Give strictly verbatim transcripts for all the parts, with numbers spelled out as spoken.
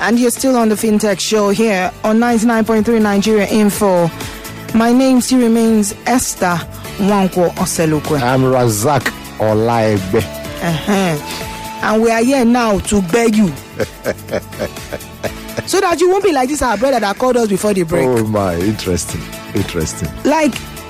And you're still on the FinTech Show here on ninety-nine point three Nigeria Info. My name still remains Esther Nwankwo Oselukwe. I'm Razak Olaigbe. Uh-huh. And we are here now to beg you. So that you won't be like this our brother that called us before the break. Oh my, interesting. Interesting. Like,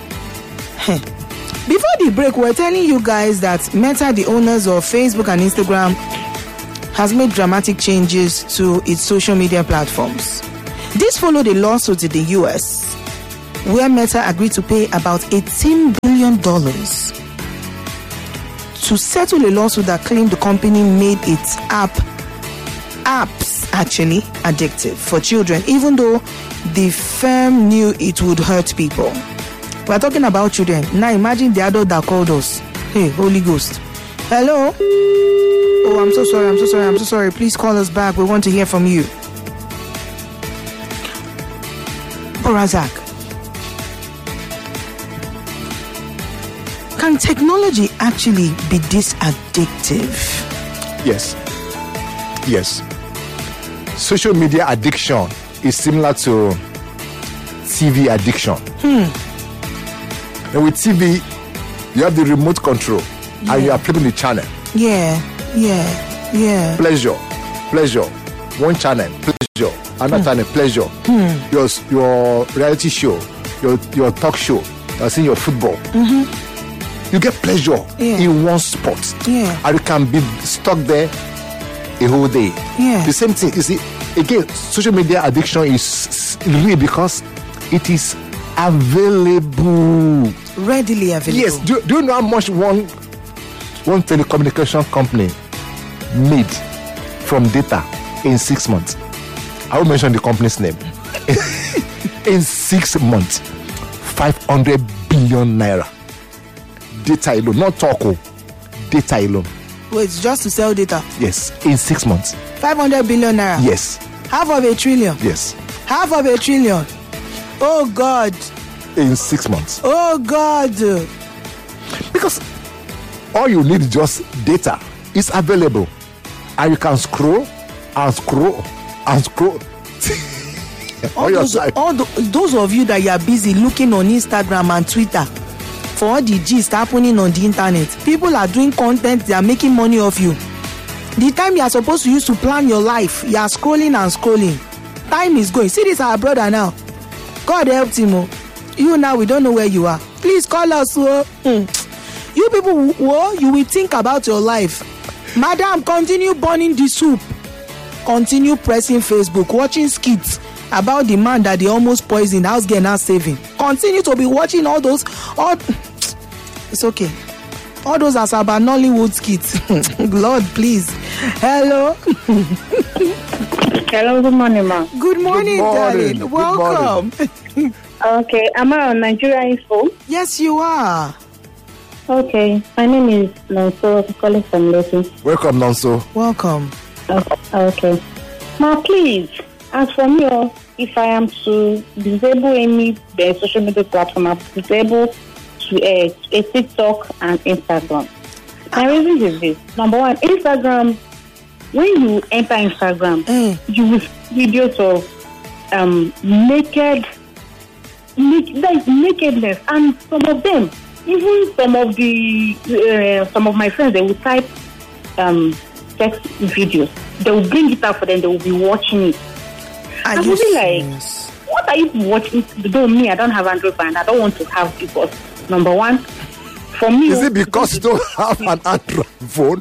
before the break, we're telling you guys that Meta, the owners of Facebook and Instagram, has made dramatic changes to its social media platforms. This followed a lawsuit in the U S, where Meta agreed to pay about eighteen billion dollars to settle a lawsuit that claimed the company made its app apps actually addictive for children, even though the firm knew it would hurt people. We're talking about children. Now imagine the adult that called us. Hey, Holy Ghost. Hello? Oh, I'm so sorry, I'm so sorry, I'm so sorry. Please call us back. We want to hear from you. Razak, can technology actually be this addictive? Yes. Yes. Social media addiction is similar to T V addiction. Hmm. And with T V, you have the remote control, yeah, and you are flipping the channel. Yeah, yeah, yeah. Pleasure, pleasure. One channel, pleasure. Another hmm. channel, pleasure. Hmm. Your your reality show, your your talk show, you're seeing your football. Mm-hmm. You get pleasure yeah. in one spot. Yeah. And you can be stuck there a whole day. Yeah. The same thing. You see, again, social media addiction is really because it is available. Readily available. Yes. Do, do you know how much one one telecommunication company made from data in six months? I will mention the company's name. In six months, five hundred billion naira. Data alone, not talk, data alone. Wait, just to sell data? Yes, in six months. five hundred billion naira? Yes. Half of a trillion? Yes. Half of a trillion? Oh God. In six months. Oh God. Because all you need is just data. It's available. And you can scroll and scroll and scroll. all those, all the, those of you that you are busy looking on Instagram and Twitter for all the gist happening on the internet, people are doing content, they are making money off you. The time you are supposed to use to plan your life, you are scrolling and scrolling. Time is going. See this our brother now. God help him. Oh. You now, we don't know where you are. Please call us. Oh. Mm. You people, oh, you will think about your life. Madam, continue burning the soup. Continue pressing Facebook, watching skits about the man that they almost poisoned, house girl now saving. Continue to be watching all those, all, it's okay. All those are about Nollywood skits. Lord, please. Hello. Hello, good morning, ma. Good morning, good morning darling. Good Welcome. Morning. Okay, am I on Nigeria Info? Yes, you are. Okay, my name is Nonso, I'm calling from Lagos. Welcome, Nonso. Welcome. Okay. Now, please, as for me, if I am to disable any uh, social media platform, I'm disable to uh, a TikTok and Instagram. My reason is this. Number one, Instagram, when you enter Instagram, Mm. you will see videos of um, naked, naked, like nakedness, and some of them, even some of the, uh, some of my friends, they will type um, sex videos. They will bring it out for them. They will be watching it. Are I you will be like, serious? what are you watching? Though me, I don't have Android phone. I don't want to have because number one, for me, is it because you don't have an Android phone?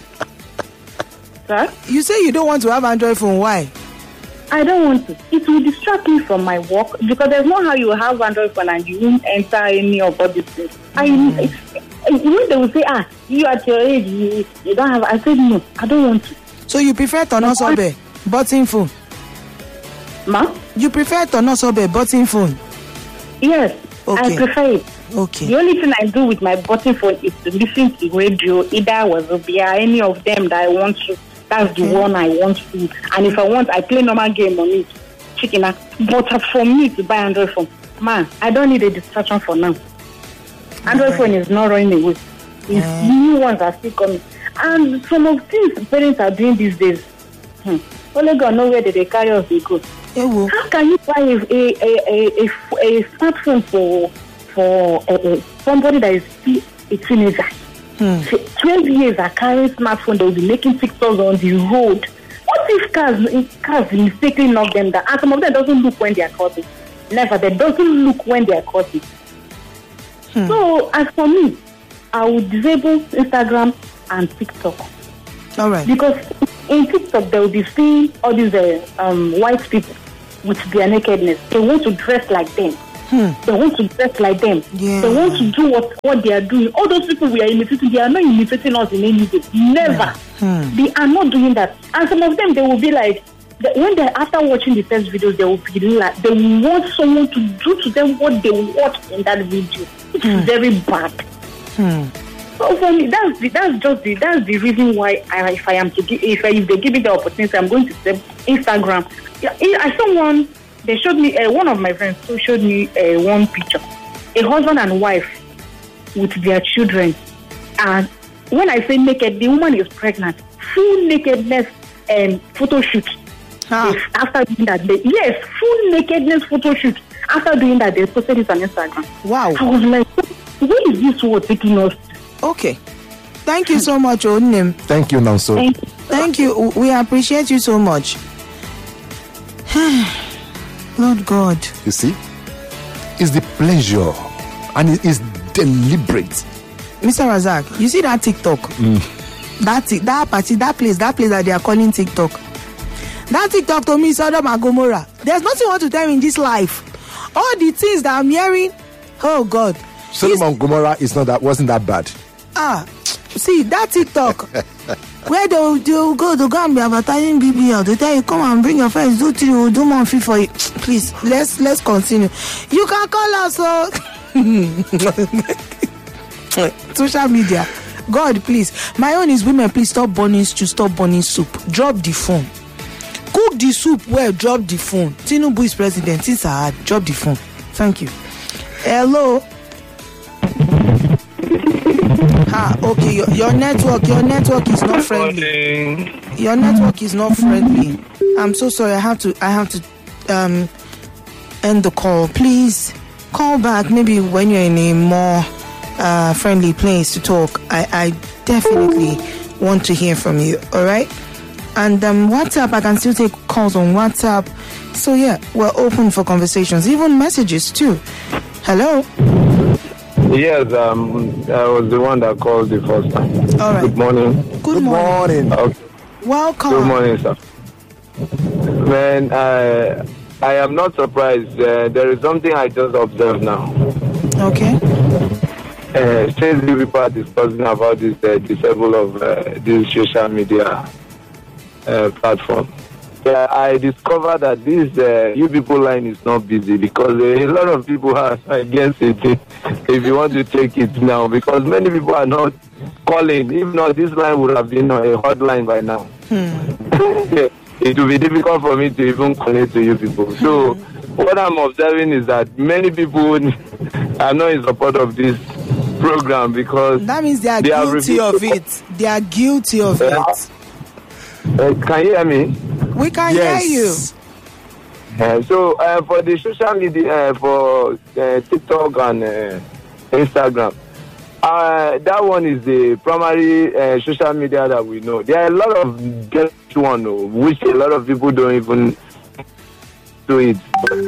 Sir? You say you don't want to have Android phone. Why? I don't want to. It will distract me from my work because there's no how you have Android phone and you won't enter any of all these things. Mm. I, when they will say, ah, you at your age, you, you don't have. I said no, I don't want to. So you prefer Tonosobe, button phone? Ma? You prefer Tonosobe, button phone? Yes, okay. I prefer it. Okay. The only thing I do with my button phone is to listen to radio, either Wazobia, any of them that I want to. That's okay. The one I want to. And if I want, I play normal game on it. Chicken. But for me to buy Android phone, man, I don't need a distraction for now. Android right. phone is not running away. It's right. New ones are still coming. And some of things parents are doing these days, Hmm. Only God knows where they, they carry us, they go. Ewo. How can you buy a a, a, a, a smartphone for for uh, uh, somebody that is still a teenager? Hmm. twelve years are carrying smartphone, they will be making TikToks on the road. What if cars cars mistakenly knock them down? And some of them doesn't look when they are crossing. Never, they doesn't look when they are crossing. Hmm. So as for me, I would disable Instagram and TikTok. All right. Because in TikTok they will be seeing all these uh, um, white people with their nakedness. They want to dress like them. Hmm. They want to dress like them. Yeah. They want to do what, what they are doing. All those people we are imitating, they are not imitating us in any way. Never. Hmm. They are not doing that. And some of them, they will be like, when they after watching the first videos, they will be like, they will want someone to do to them what they watch in that video. It's hmm. very bad. Hmm. So for me, that's the, that's just the that's the reason why I, if I am to give, if, I, if they give me the opportunity, I'm going to say Instagram. I saw one. They showed me uh, one of my friends who showed me uh, one picture, a husband and wife with their children. And when I say naked, the woman is pregnant, full nakedness and photo shoot. Huh. They, after doing that, they, yes, full nakedness photo shoot. After doing that, they posted it on Instagram. Wow! I was like, where is this world taking us? Okay. Thank you so much, Onim. Thank you, Nanso. Thank you. Thank you. We appreciate you so much. Lord God. You see? It's the pleasure and it is deliberate. Mister Razak, you see that TikTok? Mm. That, that party, that place, that place that they are calling TikTok. That TikTok to me is Sodom and Gomorrah. There's nothing you want to tell me in this life. All the things that I'm hearing, oh God. Sodom and Gomorrah is not that wasn't that bad. Ah, see that TikTok where they'll, they'll go to go and be advertising B B L. They tell you come and bring your friends, do three, we'll do more fee for you. Please, let's let's continue. You can call us so social media. God, please. My own is women, please stop burning stew, stop burning soup. Drop the phone. Cook the soup well, drop the phone. Tinubu is president, since I had drop the phone. Thank you. Hello. Ah, okay, your, your network, your network is not friendly. Your network is not friendly. I'm so sorry. I have to, I have to um end the call. Please call back. Maybe when you're in a more uh, friendly place to talk. I, I definitely want to hear from you. All right. And um, WhatsApp, I can still take calls on WhatsApp. So yeah, we're open for conversations, even messages too. Hello. Yes, um, I was the one that called the first time. All right. Good morning. Good, Good morning. morning. Okay. Welcome. Good morning, sir. Man, I, I am not surprised. Uh, there is something I just observed now. Okay. Uh, since you people are discussing about this uh, disable of uh, this social media uh, platform, yeah, I discovered that this uh, you people line is not busy because uh, a lot of people are against it. If you want to take it now, because many people are not calling. If not, this line would have been a hotline by now. Hmm. It will be difficult for me to even connect to you people. So what I'm observing is that many people are not in support of this program because that means they are they guilty are of it. They are guilty of uh, it. Uh, can you hear me? We can Yes. hear you. Uh, so uh, for the social media, uh, for uh, TikTok and uh, Instagram, uh, that one is the primary uh, social media that we know. There are a lot of just one which a lot of people don't even do it.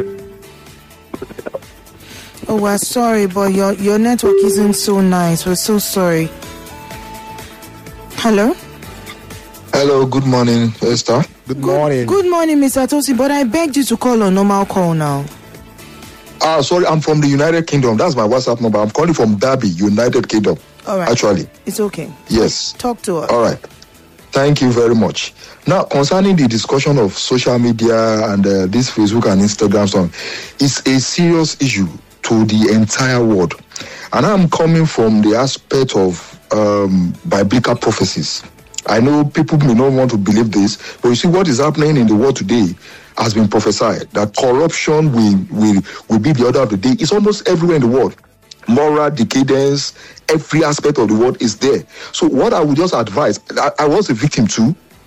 Oh, we're sorry, but your your network isn't so nice. We're so sorry. Hello. Hello, good morning, Esther. Good morning. Good morning, Mister Tosi, but I begged you to call on normal call now. Ah, sorry, I'm from the United Kingdom. That's my WhatsApp number. I'm calling from Derby, United Kingdom. All right. Actually. It's okay. Yes. Talk to us. All right. Thank you very much. Now, concerning the discussion of social media and uh, this Facebook and Instagram song, it's a serious issue to the entire world. And I'm coming from the aspect of um, biblical prophecies. I know people may not want to believe this, but you see what is happening in the world today has been prophesied, that corruption will, will, will be the order of the day. It's almost everywhere in the world. Moral decadence, every aspect of the world is there. So what I would just advise, I, I was a victim too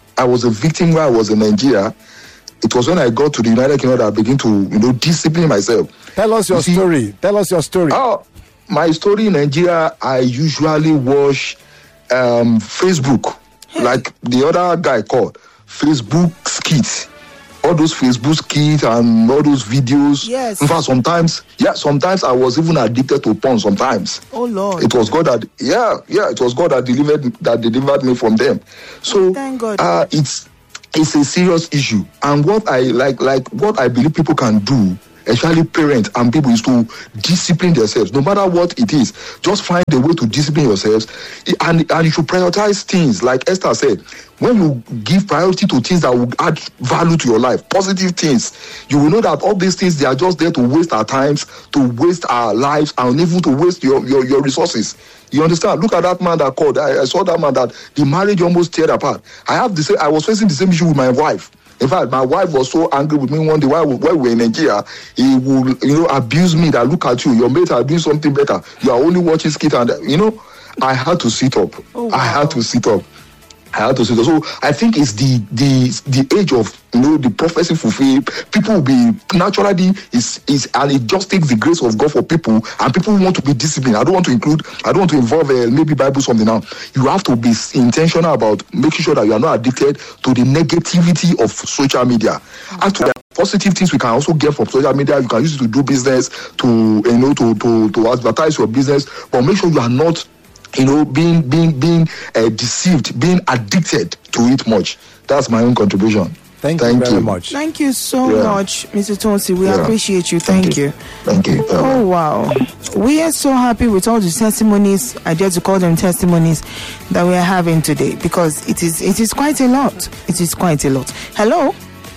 I was a victim while I was in Nigeria. It was when I got to the United Kingdom that I began to, you know, discipline myself. Tell us your you see, story. Tell us your story. Oh, my story in Nigeria, I usually watch um, Facebook, like the other guy called Facebook skits. All those Facebook skits and all those videos. Yes. In fact, sometimes, yeah, sometimes I was even addicted to porn. Sometimes. Oh Lord. It was God that, yeah, yeah, it was God that delivered that delivered me from them. So, thank God. Uh, it's it's a serious issue. And what I like, like what I believe people can do, especially parents and people, is to discipline themselves. No matter what it is, just find a way to discipline yourselves, and and you should prioritize things. Like Esther said, when you give priority to things that will add value to your life, positive things, you will know that all these things, they are just there to waste our times, to waste our lives, and even to waste your your, your resources. You understand? Look at that man that called. I, I saw that man that the marriage almost teared apart. I have the same. I was facing the same issue with my wife. In fact, my wife was so angry with me one day while we were in Nigeria. He would, you know, abuse me. That look at you, your mates are doing something better. You are only watching skit, and you know, I had to sit up. Oh, wow. I had to sit up. I had to sit up. So I think it's the the the age of, you know, the prophecy fulfilled. People will be naturally is is and it just takes the grace of God for people, and people want to be disciplined. I don't want to include. I don't want to involve uh, maybe Bible something now. You have to be intentional about making sure that you are not addicted to the negativity of social media. As to the positive things we can also get from social media, you can use it to do business, to you know to to to advertise your business, but make sure you are not, you know, being being being uh, deceived, being addicted to it much. That's my own contribution. Thank, Thank you very you. much. Thank you so Yeah. much, Mister Tonsi. We Yeah. appreciate you. Thank, Thank you. you. Thank you. Oh wow, we are so happy with all the testimonies. I dare to call them testimonies that we are having today, because it is it is quite a lot. It is quite a lot. Hello.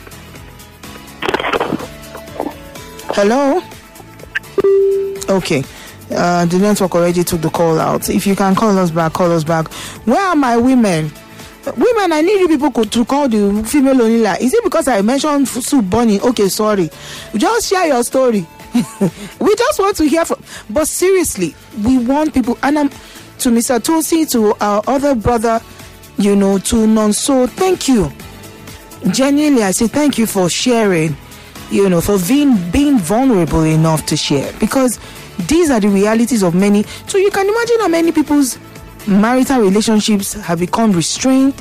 Hello. Okay. Uh, the network already took the call out. If you can call us back, call us back. Where are my women? Women, I need you people co- to call the female only line. Is it because I mentioned f- soup burning? Okay, sorry. Just share your story. We just want to hear from. But seriously, we want people. And I'm to Mister Tosi, to our other brother, you know, to Nonso. Thank you. Genuinely, I say thank you for sharing. You know, for being being vulnerable enough to share, because these are the realities of many. So you can imagine how many people's marital relationships have become restrained,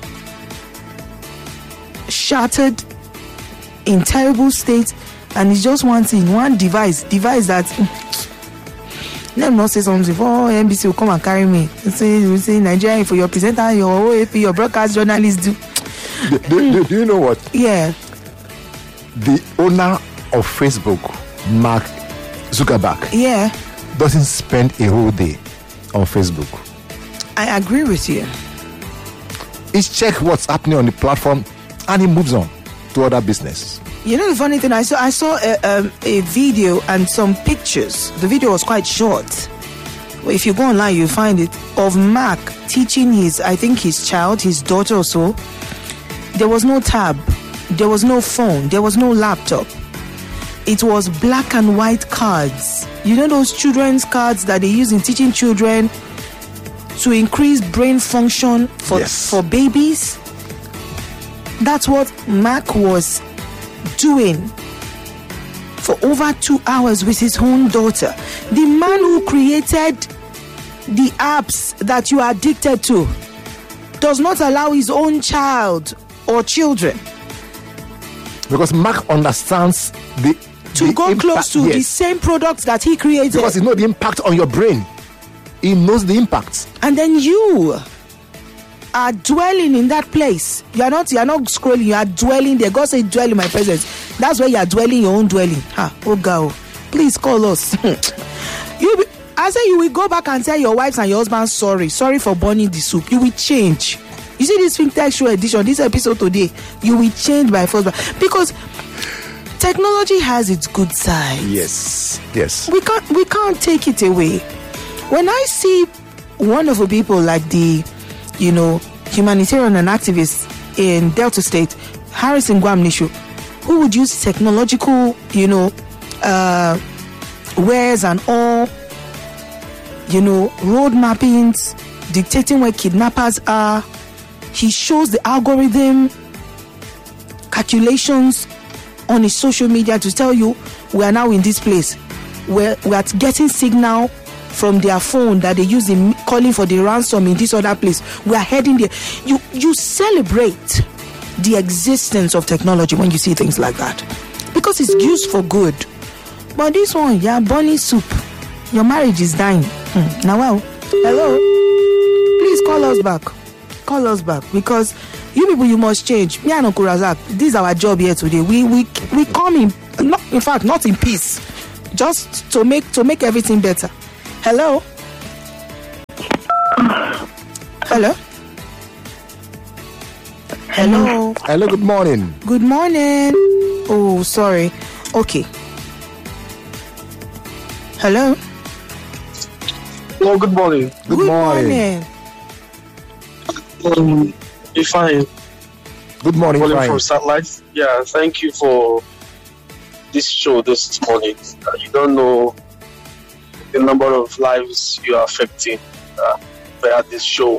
shattered, in terrible state, and it's just one thing, one device, device that. Let me not say something. For N B C will come and carry me. Say, say Nigeria, for your presenter, your O A P, your broadcast journalist do. Do, do, do, do you know what? Yeah. The owner of Facebook, Mark Zuckerberg, Yeah. doesn't spend a whole day on Facebook. I agree with you. He checks what's happening on the platform, and he moves on to other business. You know the funny thing, I saw I saw a, um, a video and some pictures. The video was quite short. If you go online, you find it, of Mark teaching his, I think his child, his daughter or so. There was no tab, there was no phone, there was no laptop. It was black and white cards. You know those children's cards that they use in teaching children to increase brain function for Yes. for babies? That's what Mark was doing for over two hours with his own daughter. The man who created the apps that you are addicted to does not allow his own child or children Because Mark understands the to the go impact, close to yes, the same products that he created. because he knows the impact on your brain. He knows the impact. And then you are dwelling in that place. You are not you are not scrolling, you are dwelling there. God said dwell in my presence. That's where you are dwelling your own dwelling. Ha, oh God, please call us. you be, I say you will go back and tell your wives and your husband sorry. Sorry for burning the soup. You will change. You see this Think Tech Show edition, this episode today, you will change by force. Because technology has its good side. Yes, yes. We can't we can't take it away. When I see wonderful people like the, you know, humanitarian and activists in Delta State, Harrison Gwamnishu, who would use technological, you know, uh, wares and all, you know, road mappings, dictating where kidnappers are. He shows the algorithm calculations on his social media to tell you we are now in this place. We're, we are getting signal from their phone that they use in calling for the ransom in this other place. We are heading there. You you celebrate the existence of technology when you see things like that, because it's used for good. But this one, yeah, bunny soup. Your marriage is dying. Hmm. Now, well, hello. Please call us back. Call us back, because you people, you must change. Me and Uncle Razak, this is our job here today. We we we come in, not in fact, not in peace, just to make to make everything better. Hello. Hello. Hello. Hello. Good morning. Good morning. Oh, sorry. Okay. Hello. Hello, good morning. Good, Good morning. morning. Um, be fine. Good morning, Calling Brian. from Satellite. Yeah, thank you for this show this morning. Uh, you don't know the number of lives you are affecting uh, via this show.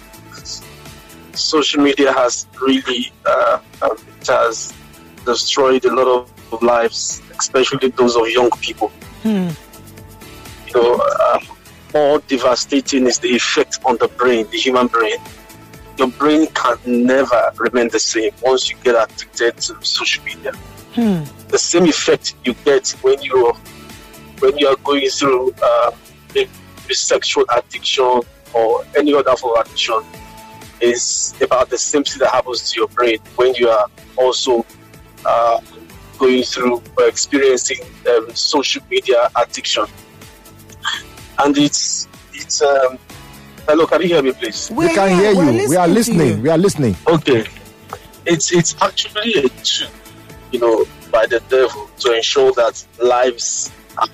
Social media has really uh, um, it has destroyed a lot of lives, especially those of young people. Hmm. You know, uh, more devastating is the effect on the brain, the human brain. Your brain can never remain the same once you get addicted to social media. Hmm. The same effect you get when you when you are going through uh, maybe sexual addiction or any other form of addiction is about the same thing that happens to your brain when you are also uh, going through or experiencing um, social media addiction. And it's it's um, hello, can you hear me, please? We can hear you. We are listening. We are listening. Okay, it's it's actually a tool, you know, by the devil to ensure that lives are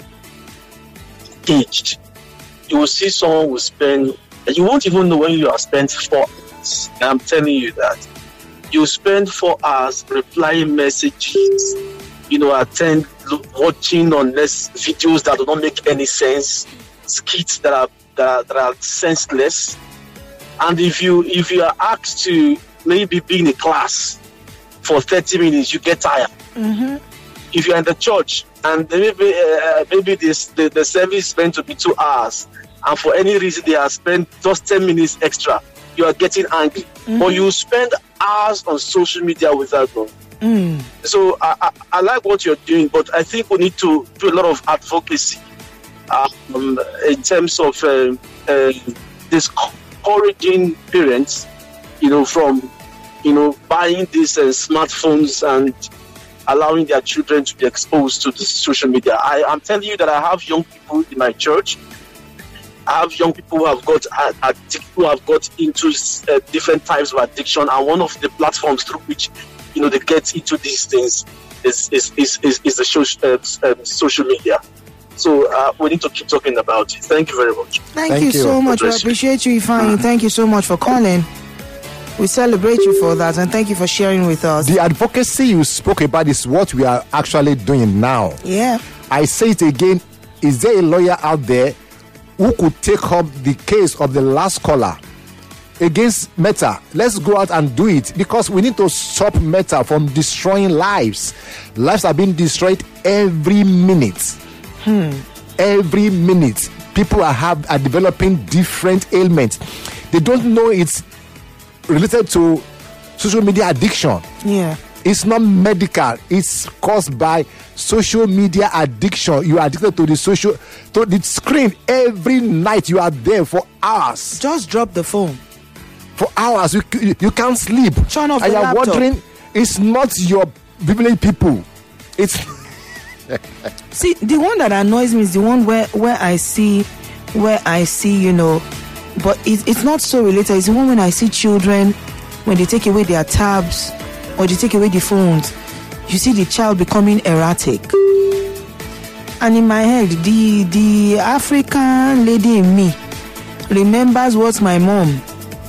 engaged. You will see someone will spend, and you won't even know when you have spent four hours. And I'm telling you that you spend four hours replying messages, you know, attend watching on less videos that do not make any sense, skits that are that are, that are senseless. And if you if you are asked to maybe be in a class for thirty minutes, you get tired. Mm-hmm. If you're in the church and maybe uh, maybe this the, the service is meant to be two hours, and for any reason they have spent just ten minutes extra, you are getting angry. Mm-hmm. Or you spend hours on social media without knowing. Mm. So I, I, I like what you're doing, but I think we need to do a lot of advocacy um, in terms of uh, uh, discouraging parents, you know, from you know buying these uh, smartphones and allowing their children to be exposed to this social media. I am telling you that I have young people in my church. I have young people who have got uh, addic- who have got into uh, different types of addiction, and one of the platforms through which you know they get into these things is is is is, is the social uh, um, social media. So uh, we need to keep talking about it. Thank you very much. Thank, Thank you, you. so much. We Bless you. appreciate you, Ifeanyi. Thank you so much for calling. We celebrate you for that, and thank you for sharing with us. The advocacy you spoke about is what we are actually doing now. Yeah. I say it again. Is there a lawyer out there who could take up the case of the last caller against Meta? Let's go out and do it, because we need to stop Meta from destroying lives. Lives are being destroyed every minute. Hmm. Every minute. People are have are developing different ailments. They don't know it's related to social media addiction. Yeah. It's not medical. It's caused by social media addiction. You are addicted to the social, to the screen every night. You are there for hours. Just drop the phone. For hours, you you, you can't sleep. Turn off and the you're laptop. wondering, it's not your village people. It's See, the one that annoys me is the one where where I see, where I see, you know, but it's it's not so related. It's the one when I see children when they take away their tabs or they take away the phones. You see the child becoming erratic. And in my head, the the African lady in me remembers what my mom,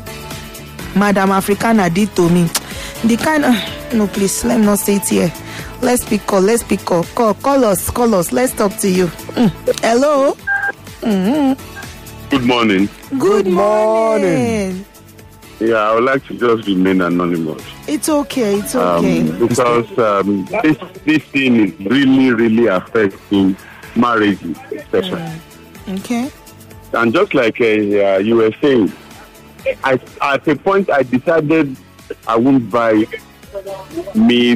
Madam Africana, did to me. The kind of no, please let me not say it here. Let's pick call. Let's pick call. Call. Call us. Call us. Let's talk to you. Mm. Hello. Mm-hmm. Good morning. Good morning. Yeah, I would like to just remain anonymous. It's okay. It's okay. Um, because um, this this thing is really, really affecting marriages, especially. Mm. Okay. And just like uh, uh, you were saying, I, at a point I decided I wouldn't buy meat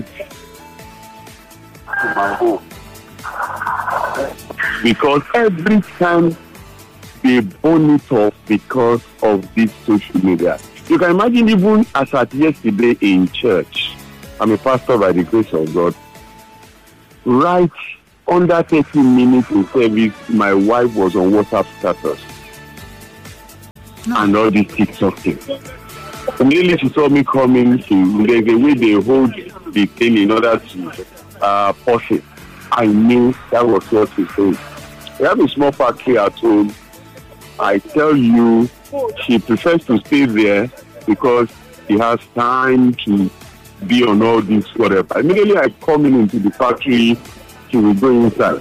to my home. Because every time they burn it off because of this social media. You can imagine, even as at yesterday in church, I'm a pastor by the grace of God, right under thirty minutes in service, my wife was on WhatsApp status. No. And all these TikTok things. Immediately she saw me coming, she, there's a way they hold the thing in order to uh, pause it. I knew that was what she said. We have a small factory at home. I tell you, she prefers to stay there because she has time to be on all this, whatever. Immediately I come in into the factory, she will go inside.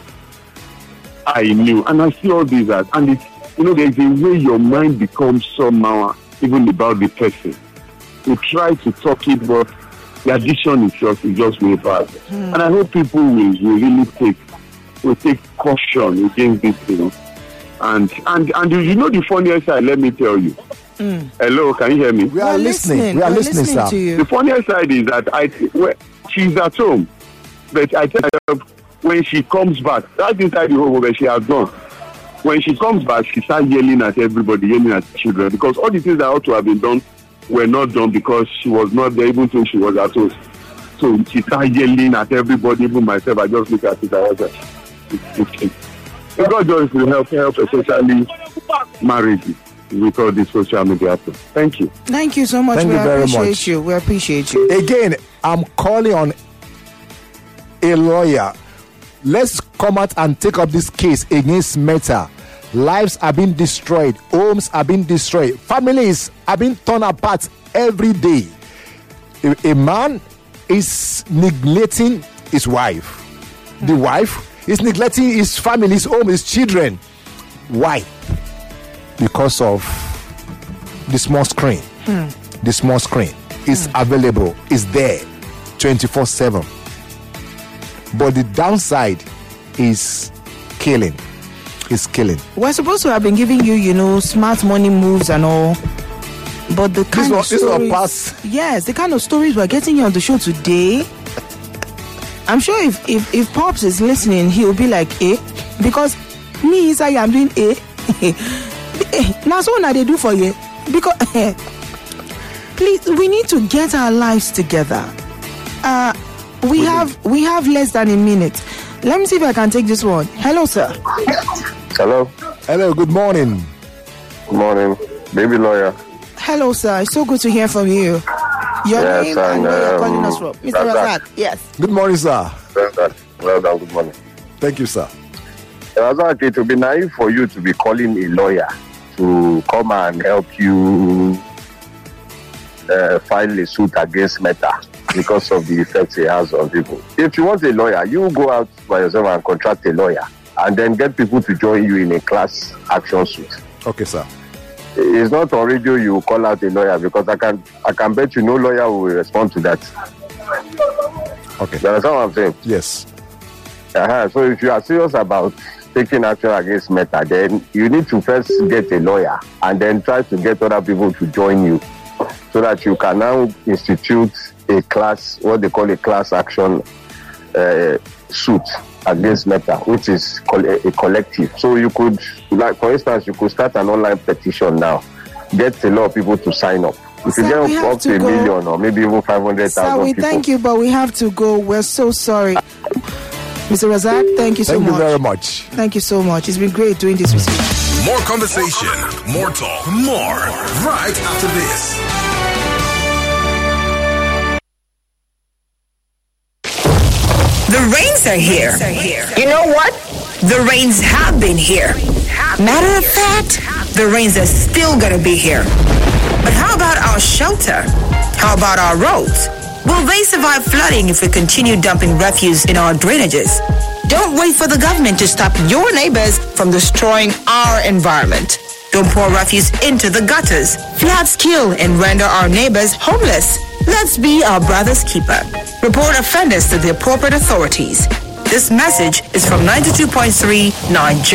I knew, and I see all these, and it's, you know, there's a way your mind becomes somehow, even about the person. You try to talk it, but the addiction is just, is just way bad. Mm. And I hope people will, will really take, will take caution against this thing. And, and, and you know the funniest side, let me tell you. Mm. Hello, can you hear me? We are We're listening. listening. We are We're listening, listening sir. To you. The funniest side is that I, well, she's at home, but I tell her, when she comes back, right inside the home where she has gone, when she comes back, she starts yelling at everybody, yelling at the children, because all the things that ought to have been done were not done because she was not there, even though she was at home. So she started yelling at everybody, even myself. I just look at it, I was like, it's, it's, it's. So God just will help, help especially marriages with all this social media. Thank you. Thank you so much. Thank we you very appreciate much. you. We appreciate you. Again, I'm calling on a lawyer. Let's come out and take up this case against Meta. Lives are being destroyed. Homes are being destroyed. Families are being torn apart every day. A, a man is neglecting his wife. The wife is neglecting his family, his home, his children. Why? Because of the small screen. Hmm. The small screen is hmm. available, is there twenty-four seven. But the downside is killing. Is killing. We're supposed to have been giving you, you know, smart money moves and all. But the kind this of was, stories, pass. yes, the kind of stories we're getting here on the show today. I'm sure if if, if Pops is listening, he'll be like, eh, because me is I am doing eh. Now so now they do for you because eh, please, we need to get our lives together. Uh, we have we have less than a minute. Let me see if I can take this one. Hello, sir. Hello. Hello, good morning. Good morning. Baby lawyer. Hello, sir. It's so good to hear from you. Your yes, name and, and where you're um, calling us from. Mister Razak. Yes. Good morning, sir. Well done. Well done. Good morning. Thank you, sir. Razak, it would be naive for you to be calling a lawyer to come and help you uh, file a suit against Meta because of the effects it has on people. If you want a lawyer, you go out by yourself and contract a lawyer and then get people to join you in a class action suit. Okay, sir. It's not on radio you call out a lawyer because I can I can bet you no lawyer will respond to that. Okay. You understand what I'm saying? Yes. Uh-huh. So if you are serious about taking action against Meta, then you need to first get a lawyer and then try to get other people to join you so that you can now institute a class, what they call a class action uh, suit against Meta, which is a collective. So you could, like for instance, you could start an online petition now, get a lot of people to sign up. If Sir, you get up to a go. million or maybe even five hundred thousand Sir, we people. thank you, but we have to go. We're so sorry. Mister Razak, thank you so thank much. Thank you very much. Thank you so much. It's been great doing this with you. More conversation, more talk, more right after this. The rains are here. You know what? The rains have been here. Matter of fact, the rains are still gonna be here. But how about our shelter? How about our roads? Will they survive flooding if we continue dumping refuse in our drainages? Don't wait for the government to stop your neighbors from destroying our environment. Don't pour refuse into the gutters. Floods kill and render our neighbors homeless. Let's be our brother's keeper. Report offenders to the appropriate authorities. This message is from ninety-two point three Nigeria.